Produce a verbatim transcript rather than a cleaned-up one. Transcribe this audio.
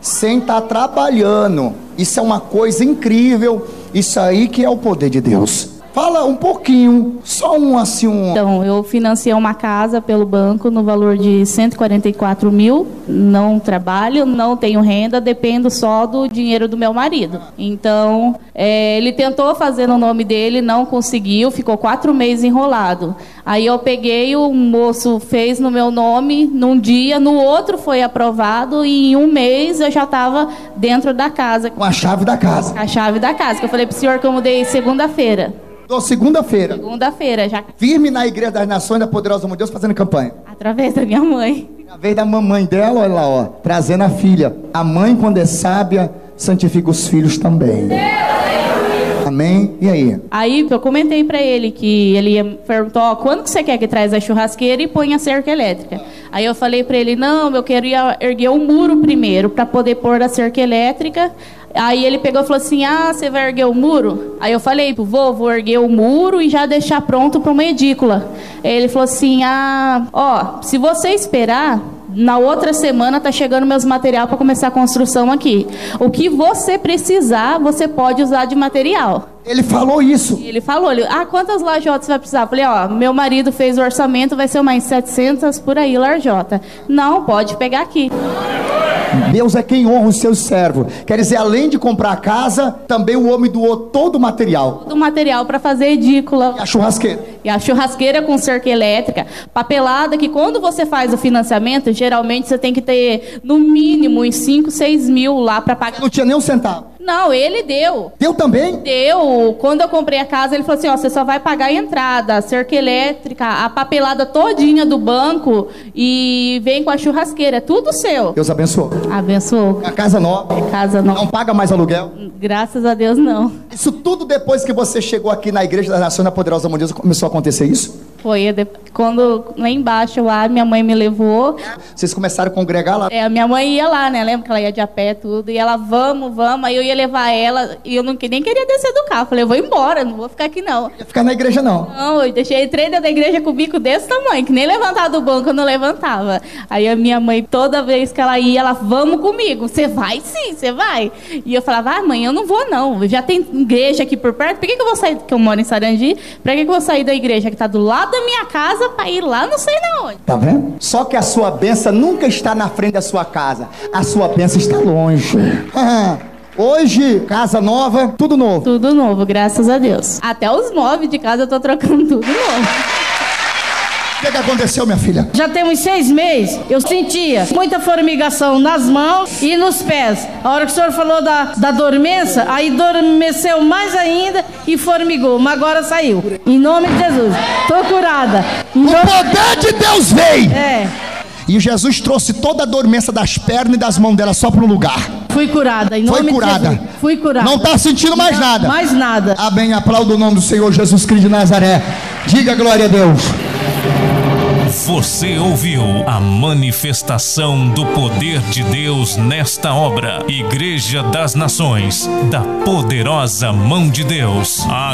sem estar trabalhando. Isso é uma coisa incrível. Isso aí que é o poder de Deus. Fala um pouquinho, só um assim um... Então, eu financiei uma casa pelo banco no valor de cento e quarenta e quatro mil. Não trabalho, não tenho renda, dependo só do dinheiro do meu marido. Então, é, ele tentou fazer no nome dele, não conseguiu, ficou quatro meses enrolado. Aí eu peguei, o moço fez no meu nome num dia, no outro foi aprovado e em um mês eu já estava dentro da casa. Com a chave da casa. A chave da casa, que eu falei pro senhor que eu mudei segunda-feira. Tô segunda-feira. Segunda-feira, já. Firme na Igreja das Nações da Poderosa Mão de Deus, fazendo campanha. Através da minha mãe. Através da mamãe dela, olha lá, ó. Trazendo a filha. A mãe, quando é sábia, santifica os filhos também. Amém? E aí? Aí eu comentei pra ele que ele ia, perguntou, ó, quando que você quer que traz a churrasqueira e põe a cerca elétrica? Aí eu falei pra ele, não, eu quero ir erguer o muro primeiro, pra poder pôr a cerca elétrica. Aí ele pegou e falou assim, ah, você vai erguer o muro? Aí eu falei, vou, vou erguer o muro e já deixar pronto para uma edícula. Aí ele falou assim, ah, ó, se você esperar, na outra semana tá chegando meus material para começar a construção aqui. O que você precisar, você pode usar de material. Ele falou isso. Ele falou, ele, ah, quantas lajotas você vai precisar? Eu falei, ó, meu marido fez o orçamento, vai ser umas setecentas por aí, lajota. Não, pode pegar aqui. Deus é quem honra os seus servos. Quer dizer, além de comprar a casa, também o homem doou todo o material. Todo o material para fazer edícula. E a churrasqueira. E a churrasqueira com cerca elétrica. Papelada, que quando você faz o financiamento, geralmente você tem que ter, no mínimo, uns cinco, seis mil lá para pagar. Não tinha nem um centavo. Não, ele deu. Deu também? Deu. Quando eu comprei a casa, ele falou assim, ó, você só vai pagar a entrada, a cerca elétrica, a papelada todinha do banco e vem com a churrasqueira. É tudo seu. Deus abençoou. Abençoou. A casa nova. É casa nova. Não paga mais aluguel? Graças a Deus, não. Isso tudo depois que você chegou aqui na Igreja das Nações da Poderosa Mão de Deus, começou a acontecer isso? Foi. Quando lá embaixo, lá, minha mãe me levou. Vocês começaram a congregar lá? É, a minha mãe ia lá, né? Lembra que ela ia de a pé, tudo. E ela, vamos, vamos. Aí eu ia levar ela e eu não, nem queria descer do carro. Falei, eu vou embora, não vou ficar aqui, não. Não ia ficar na igreja, não? Não, eu deixei, entrei dentro da igreja com o bico desse tamanho, que nem levantar do banco eu não levantava. Aí a minha mãe, toda vez que ela ia, ela, vamos comigo. Você vai sim, você vai. E eu falava, ah, mãe, eu não vou, não. Já tem igreja aqui por perto. Por que, que eu vou sair, que eu moro em Sarandi? Pra que, que eu vou sair da igreja que tá do lado da minha casa pra ir lá, não sei na onde. Tá vendo? Só que a sua bênção nunca está na frente da sua casa. A sua bênção está longe. Hoje, casa nova, tudo novo. Tudo novo, graças a Deus. Até os móveis de casa eu tô trocando tudo novo. O que, que aconteceu, minha filha? Já temos seis meses, eu sentia muita formigação nas mãos e nos pés. A hora que o senhor falou da, da dormência, aí dormeceu mais ainda e formigou, mas agora saiu. Em nome de Jesus, tô curada. Em o nome... poder de Deus veio. É. E Jesus trouxe toda a dormência das pernas e das mãos dela só para um lugar. Fui curada, em nome Foi curada. de Jesus. Fui curada. Não está sentindo mais Não, nada. Mais nada. Amém. Aplauda o nome do Senhor Jesus Cristo de Nazaré. Diga glória a Deus. Você ouviu a manifestação do poder de Deus nesta obra. Igreja das Nações, da Poderosa Mão de Deus. A